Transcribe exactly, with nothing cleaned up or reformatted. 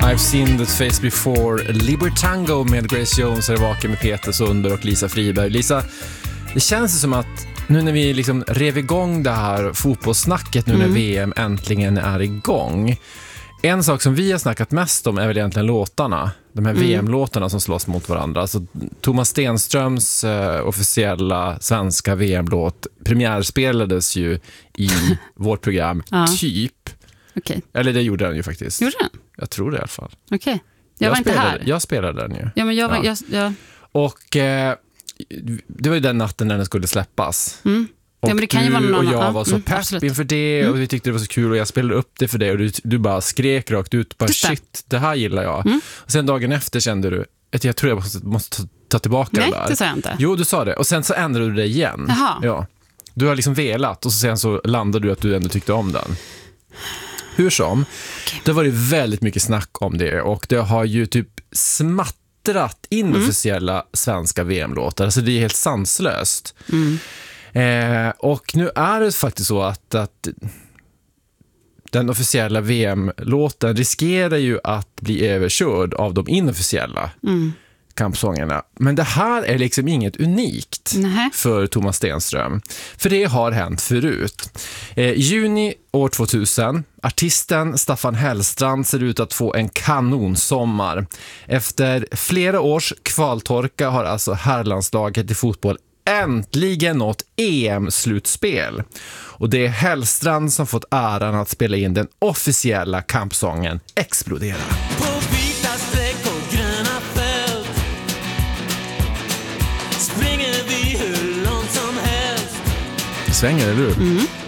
I've seen that face before. Libertango med Grace Jones är vaken med Peter Sunder och Lisa Friberg. Lisa, det känns som att nu när vi liksom rev igång det här fotbollssnacket nu mm. när V M äntligen är igång. En sak som vi har snackat mest om är väl egentligen låtarna. De här mm. V M-låtarna som slåss mot varandra. Alltså, Thomas Stenströms uh, officiella svenska V M-låt premiärspelades ju i vårt program ja. typ. Okay. Eller det gjorde den ju faktiskt. Gjorde den? Jag tror det i alla fall. Okej. Okay. Jag, jag var spelade, inte här. Jag spelade den ju. Ja, men jag var... Ja. Jag, jag... Och eh, det var ju den natten när den skulle släppas. Mm. Och ja, men det kan du ju vara någon och jag annan. var så mm, pepp absolut. inför det och mm. vi tyckte det var så kul och jag spelade upp det för dig och du, du bara skrek rakt ut. Bara, shit, det här gillar jag. Mm. Och sen dagen efter kände du att jag tror jag måste, måste ta, ta tillbaka Nej, det där. det sa jag inte. Jo, du sa det. Och sen så ändrade du det igen. Jaha. Ja. Du har liksom velat och sen så landade du att du ändå tyckte om den. Hur som, okay. det var det väldigt mycket snack om det och det har ju typ smattrat inofficiella mm. svenska V M-låtar. Alltså det är helt sanslöst. Mm. Eh, och nu är det faktiskt så att, att den officiella V M-låten riskerar ju att bli överkörd av de inofficiella mm. kampsångerna. Men det här är liksom inget unikt Nej. för Thomas Stenström. För det har hänt förut. Eh, I juni år tvåtusen, artisten Staffan Hellstrand ser ut att få en kanonsommar. Efter flera års kvaltorka har alltså herrlandslaget i fotboll äntligen nått E M-slutspel. Och det är Hellstrand som fått äran att spela in den officiella kampsången Explodera. På vita streck och gröna fält springer vi hur långt som helst. Svänger, eller hur? Mm.